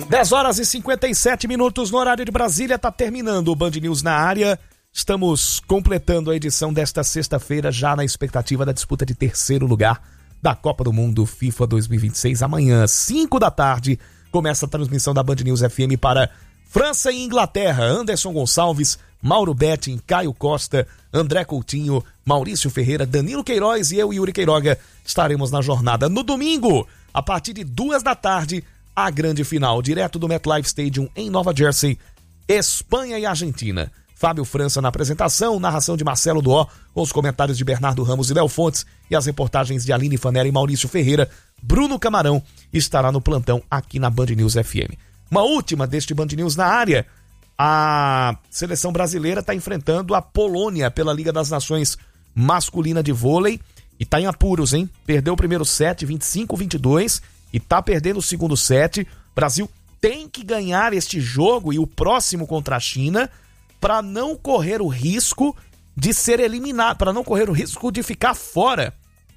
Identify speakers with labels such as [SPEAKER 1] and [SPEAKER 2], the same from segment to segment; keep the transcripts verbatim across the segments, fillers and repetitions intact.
[SPEAKER 1] dez horas e cinquenta e sete minutos no horário de Brasília, tá terminando o Band News na área. Estamos completando a edição desta sexta-feira, já na expectativa da disputa de terceiro lugar da Copa do Mundo FIFA dois mil e vinte e seis. Amanhã, cinco da tarde, começa a transmissão da Band News F M para França e Inglaterra. Anderson Gonçalves, Mauro Betting, Caio Costa, André Coutinho, Maurício Ferreira, Danilo Queiroz e eu, Yuri Queiroga, estaremos na jornada. No domingo, a partir de duas da tarde, a grande final, direto do MetLife Stadium em Nova Jersey, Espanha e Argentina. Fábio França na apresentação, narração de Marcelo Duó, com os comentários de Bernardo Ramos e Léo Fontes e as reportagens de Aline Fanella e Maurício Ferreira. Bruno Camarão estará no plantão aqui na Band News F M. Uma última deste Band News na área, a seleção brasileira está enfrentando a Polônia pela Liga das Nações masculina de vôlei e está em apuros, hein? Perdeu o primeiro set, vinte e cinco a vinte e dois, e está perdendo o segundo set. Brasil tem que ganhar este jogo e o próximo contra a China para não correr o risco de ser eliminado, para não correr o risco de ficar fora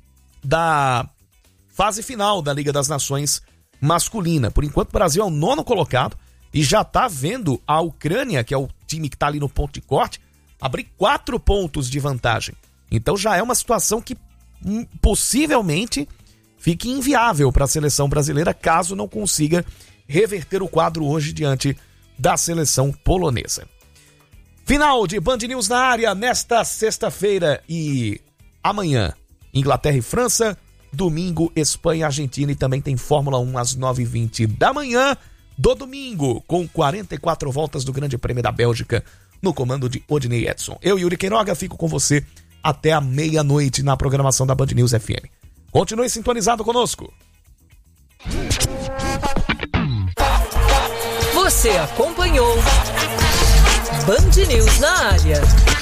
[SPEAKER 1] da fase final da Liga das Nações masculina. Por enquanto, o Brasil é o nono colocado e já está vendo a Ucrânia, que é o time que está ali no ponto de corte, abrir quatro pontos de vantagem. Então já é uma situação que hum, possivelmente fique inviável para a seleção brasileira caso não consiga reverter o quadro hoje diante da seleção polonesa. Final de Band News na área nesta sexta-feira e amanhã, Inglaterra e França, domingo, Espanha e Argentina, e também tem Fórmula um às nove e vinte da manhã do domingo, com quarenta e quatro voltas do Grande Prêmio da Bélgica, no comando de Odinei Edson. Eu, Yuri Queiroga, fico com você até a meia-noite na programação da Band News F M. Continue sintonizado conosco.
[SPEAKER 2] Você acompanhou Band News na área.